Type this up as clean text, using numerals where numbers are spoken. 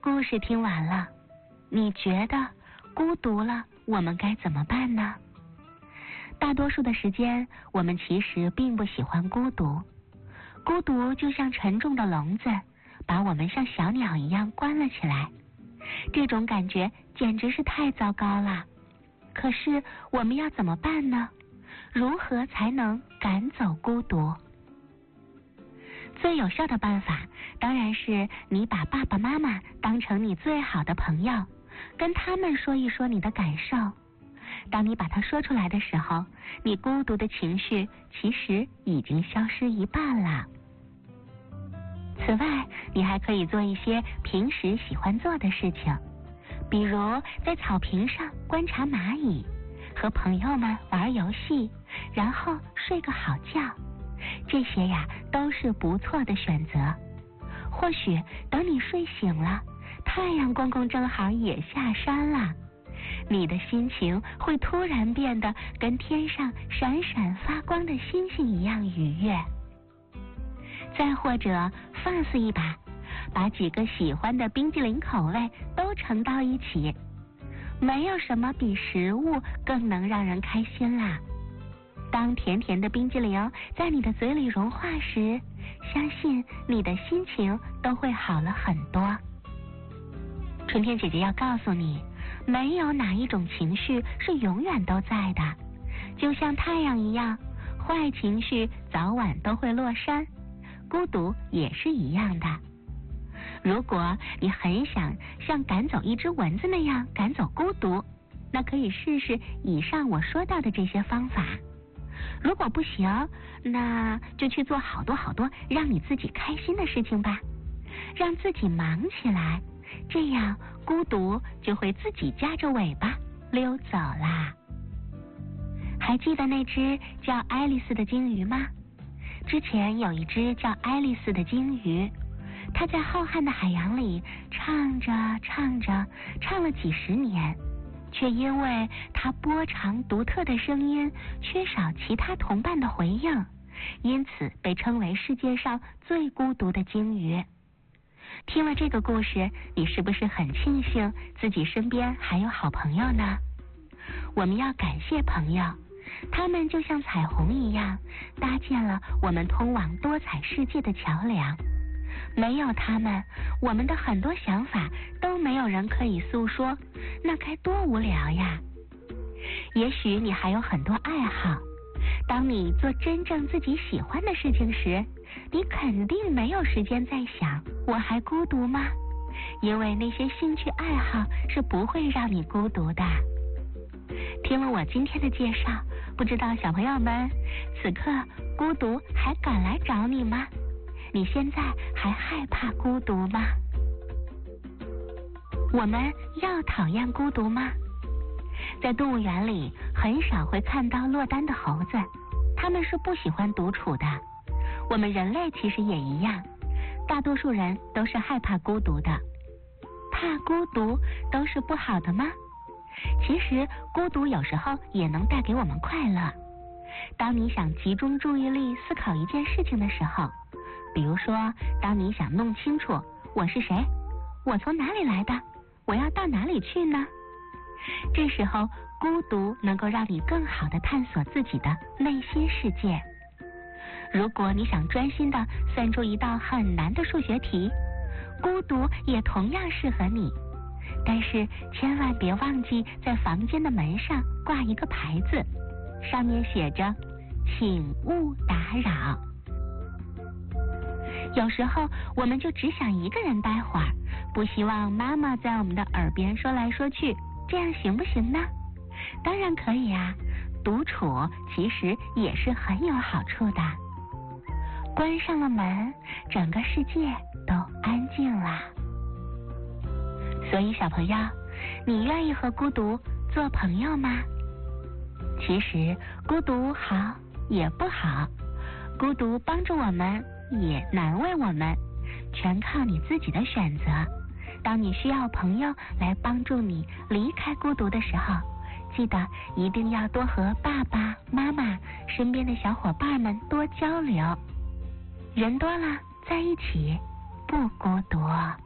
故事听完了，你觉得孤独了我们该怎么办呢？大多数的时间，我们其实并不喜欢孤独。孤独就像沉重的笼子，把我们像小鸟一样关了起来。这种感觉简直是太糟糕了。可是我们要怎么办呢？如何才能赶走孤独？最有效的办法当然是你把爸爸妈妈当成你最好的朋友，跟他们说一说你的感受。当你把它说出来的时候，你孤独的情绪其实已经消失一半了。此外，你还可以做一些平时喜欢做的事情，比如在草坪上观察蚂蚁，和朋友们玩游戏，然后睡个好觉。这些呀都是不错的选择。或许等你睡醒了，太阳公公正好也下山了，你的心情会突然变得跟天上闪闪发光的星星一样愉悦。再或者放肆一把，把几个喜欢的冰激凌口味都盛到一起，没有什么比食物更能让人开心啦。当甜甜的冰激凌在你的嘴里融化时，相信你的心情都会好了很多。春天姐姐要告诉你，没有哪一种情绪是永远都在的，就像太阳一样，坏情绪早晚都会落山，孤独也是一样的。如果你很想像赶走一只蚊子那样赶走孤独，那可以试试以上我说到的这些方法。如果不行，那就去做好多让你自己开心的事情吧，让自己忙起来，这样孤独就会自己夹着尾巴溜走啦。还记得那只叫爱丽丝的鲸鱼吗？之前有一只叫爱丽丝的鲸鱼，它在浩瀚的海洋里唱了几十年，却因为它波长独特的声音缺少其他同伴的回应，因此被称为世界上最孤独的鲸鱼。听了这个故事，你是不是很庆幸自己身边还有好朋友呢？我们要感谢朋友，他们就像彩虹一样，搭建了我们通往多彩世界的桥梁。没有他们，我们的很多想法都没有人可以诉说，那该多无聊呀。也许你还有很多爱好，当你做真正自己喜欢的事情时，你肯定没有时间再想我还孤独吗？因为那些兴趣爱好是不会让你孤独的。听了我今天的介绍，不知道小朋友们此刻孤独还敢来找你吗？你现在还害怕孤独吗？我们要讨厌孤独吗？在动物园里很少会看到落单的猴子，它们是不喜欢独处的。我们人类其实也一样，大多数人都是害怕孤独的。怕孤独都是不好的吗？其实孤独有时候也能带给我们快乐。当你想集中注意力思考一件事情的时候，比如说当你想弄清楚我是谁，我从哪里来的，我要到哪里去呢？这时候孤独能够让你更好地探索自己的内心世界。如果你想专心地算出一道很难的数学题，孤独也同样适合你。但是千万别忘记在房间的门上挂一个牌子，上面写着请勿打扰。有时候我们就只想一个人待会儿，不希望妈妈在我们的耳边说来说去，这样行不行呢？当然可以啊，独处其实也是很有好处的。关上了门，整个世界都安静了。所以小朋友，你愿意和孤独做朋友吗？其实孤独好也不好，孤独帮助我们也难为我们，全靠你自己的选择。当你需要朋友来帮助你离开孤独的时候，记得一定要多和爸爸妈妈身边的小伙伴们多交流，人多了在一起不孤独。